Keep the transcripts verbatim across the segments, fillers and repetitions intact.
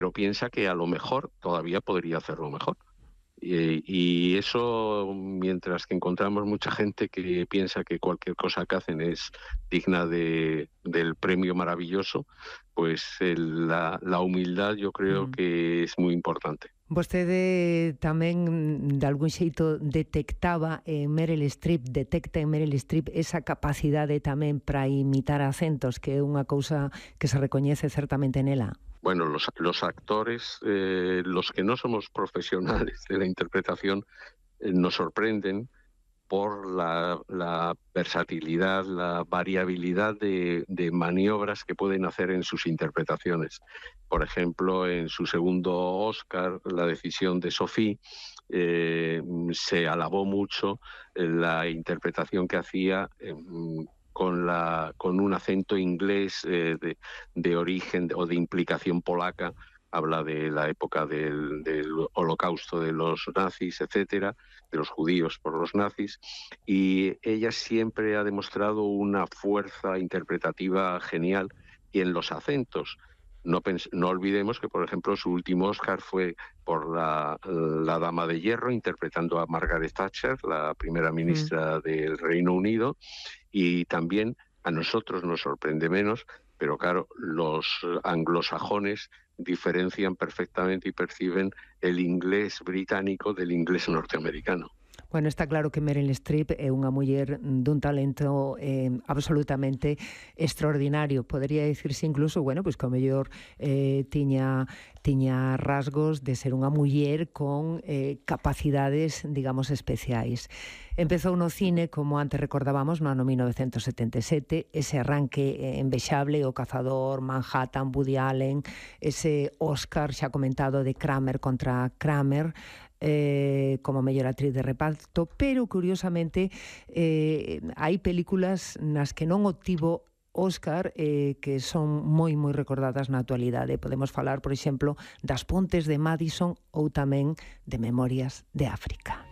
pero piensa que a lo mejor todavía podría hacerlo mejor. Y, y eso, mientras que encontramos mucha gente que piensa que cualquier cosa que hacen es digna de, del premio maravilloso, pues el, la, la humildad yo creo Mm. que es muy importante. Vostede tamén, de algún xeito, detectaba en Meryl Streep, detecta en Meryl Streep esa capacidade tamén para imitar acentos, que é unha cousa que se recoñece certamente nela. Bueno, los, los actores, eh, los que no somos profesionales de la interpretación, eh, nos sorprenden por la, la versatilidad, la variabilidad de, de maniobras que pueden hacer en sus interpretaciones. Por ejemplo, en su segundo Oscar, la decisión de Sophie, eh, se alabó mucho la interpretación que hacía eh, con, la, con un acento inglés eh, de, de origen o de implicación polaca. Habla de la época del, del holocausto de los nazis, etcétera, de los judíos por los nazis, y ella siempre ha demostrado una fuerza interpretativa genial, y en los acentos. No, no olvidemos que, por ejemplo, su último Oscar fue por la, la Dama de Hierro, interpretando a Margaret Thatcher, la primera ministra mm. del Reino Unido, y también a nosotros nos sorprende menos, pero claro, los anglosajones diferencian perfectamente y perciben el inglés británico del inglés norteamericano. Bueno, está claro que Meryl Streep é unha muller dun talento eh, absolutamente extraordinario. Podería dicirse incluso, bueno, pois que o mellor eh, tiña, tiña rasgos de ser unha muller con eh, capacidades, digamos, especiais. Empezou no cine, como antes recordábamos, no ano mil novecentos setenta e sete, ese arranque envexable, O Cazador, Manhattan, Woody Allen, ese Oscar xa comentado de Kramer contra Kramer, Eh, como mellor actriz de reparto, pero curiosamente eh, hai películas nas que non obtivo Óscar eh, que son moi moi recordadas na actualidade. Podemos falar, por exemplo, das Pontes de Madison ou tamén de Memorias de África.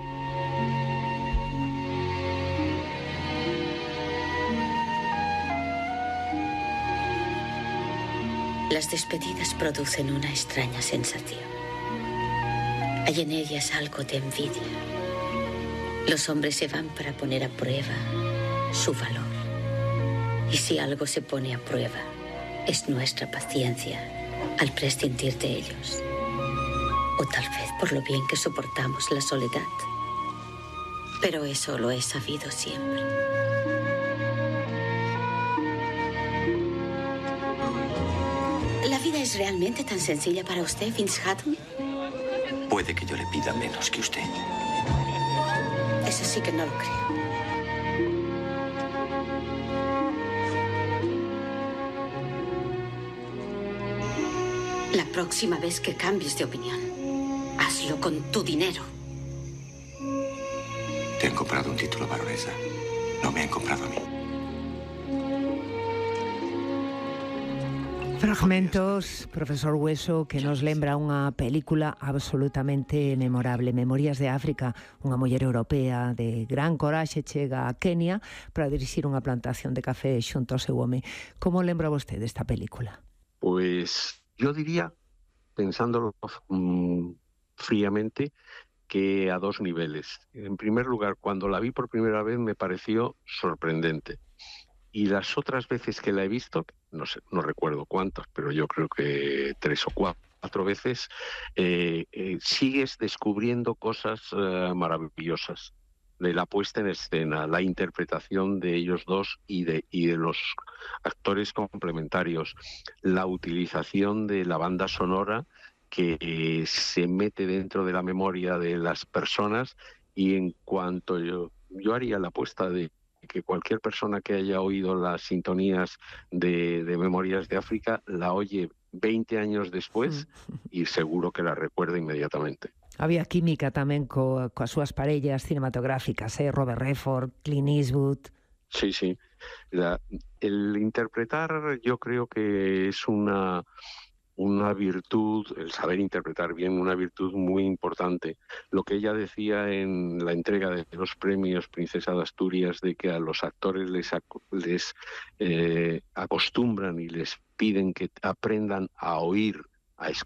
Las despedidas producen una extraña sensación. Hay en ellas algo de envidia. Los hombres se van para poner a prueba su valor. Y si algo se pone a prueba, es nuestra paciencia al prescindir de ellos. O tal vez por lo bien que soportamos la soledad. Pero eso lo he sabido siempre. ¿La vida es realmente tan sencilla para usted, Vince Hatton? Puede que yo le pida menos que usted. Eso sí que no lo creo. La próxima vez que cambies de opinión, hazlo con tu dinero. Te han comprado un título, baronesa. No me han comprado a mí. Fragmentos, profesor Hueso, que nos lembra unha película absolutamente memorable, Memorias de África. Unha muller europea de gran coraxe chega a Kenia para dirixir unha plantación de café xunto ao seu home. Como lembra vostede esta película? Pues yo diría, pensándolo mmm, fríamente, que a dos niveles. En primer lugar, cuando la vi por primera vez me pareció sorprendente. Y las otras veces que la he visto, no sé, no recuerdo cuántas, pero yo creo que tres o cuatro veces, eh, eh, sigues descubriendo cosas eh, maravillosas de la puesta en escena, la interpretación de ellos dos y de, y de los actores complementarios, la utilización de la banda sonora que eh, se mete dentro de la memoria de las personas, y en cuanto yo, yo haría la apuesta de que cualquier persona que haya oído las sintonías de, de Memorias de África la oye veinte años después y seguro que la recuerda inmediatamente. Había química tamén co, coas súas parellas cinematográficas, eh? Robert Redford, Clint Eastwood. Sí, sí. La, el interpretar yo creo que es una... una virtud, el saber interpretar bien, una virtud muy importante. Lo que ella decía en la entrega de los premios Princesa de Asturias, de que a los actores les, les eh, acostumbran y les piden que aprendan a oír, a escuchar